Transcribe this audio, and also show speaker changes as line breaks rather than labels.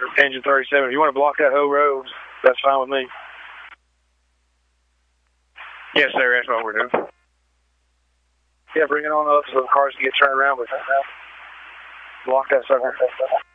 Engine 37. If you want to block that whole road, that's fine with me. Yes, sir. That's what we're doing. Yeah, bring it on up so the cars can get turned around with that. Block that sucker.